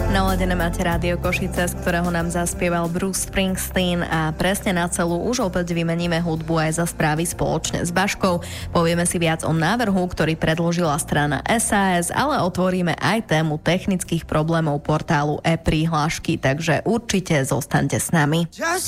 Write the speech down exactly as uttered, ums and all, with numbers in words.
Naladené máte Rádio Košice, z ktorého nám zaspieval Bruce Springsteen a presne na celú už opäť vymeníme hudbu aj za správy spoločne s Baškou. Povieme si viac o návrhu, ktorý predložila strana es a es, ale otvoríme aj tému technických problémov portálu e-prihlášky, takže určite zostaňte s nami. Just